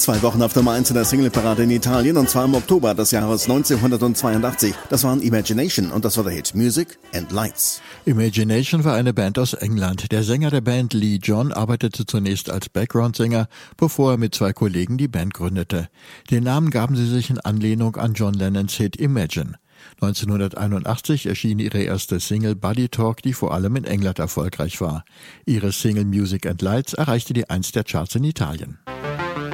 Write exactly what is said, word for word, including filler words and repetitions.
zwei Wochen auf Nummer eins in der Singleparade in Italien, und zwar im Oktober des Jahres neunzehnhundertzweiundachtzig. Das waren Imagination und das war der Hit Music and Lights. Imagination war eine Band aus England. Der Sänger der Band, Lee John, arbeitete zunächst als Background-Sänger, bevor er mit zwei Kollegen die Band gründete. Den Namen gaben sie sich in Anlehnung an John Lennons Hit Imagine. neunzehnhunderteinundachtzig erschien ihre erste Single Buddy Talk, die vor allem in England erfolgreich war. Ihre Single Music and Lights erreichte die Eins der Charts in Italien.